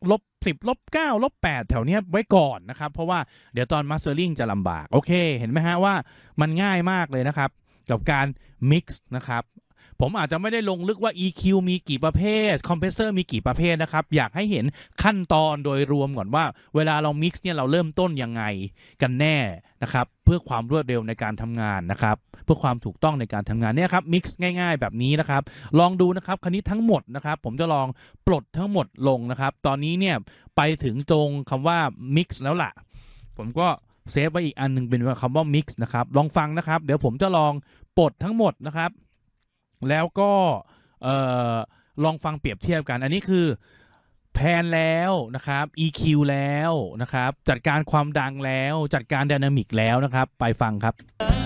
-10 -9 -8แถวเนี้ยไว้ก่อนนะครับเพราะว่าเดี๋ยวตอน mastering จะลำบากโอเคเห็นไหมฮะว่ามันง่ายมากเลยนะครับกับการ mix นะครับผมอาจจะไม่ได้ลงลึกว่า EQ มีกี่ประเภท Compressor มีกี่ประเภทนะครับอยากให้เห็นขั้นตอนโดยรวมก่อนว่าเวลาเรา mix เนี่ยเราเริ่มต้นยังไงกันแน่นะครับเพื่อความรวดเร็วในการทำงานนะครับเพื่อความถูกต้องในการทำงานเนี่ยครับ mix ง่ายๆแบบนี้นะครับลองดูนะครับคันนี้ทั้งหมดนะครับผมจะลองปลดทั้งหมดลงนะครับตอนนี้เนี่ยไปถึงตรงคำว่า mix แล้วล่ะผมก็เซฟไว้อีกอันนึงเป็นคำว่า mix นะครับลองฟังนะครับเดี๋ยวผมจะลองปลดทั้งหมดนะครับแล้วก็ลองฟังเปรียบเทียบกันอันนี้คือแพนแล้วนะครับ EQ แล้วนะครับจัดการความดังแล้วจัดการไดนามิกแล้วนะครับไปฟังครับ